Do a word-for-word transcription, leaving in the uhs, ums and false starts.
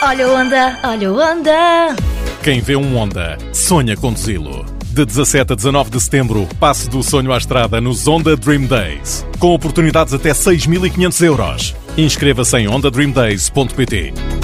Olha o Honda, olha o Honda. Quem vê um Honda, sonha conduzi-lo. De dezassete a dezanove de setembro, passe do sonho à estrada nos Honda Dream Days. Com oportunidades até seis mil e quinhentos euros. Inscreva-se em honda dream days ponto pt.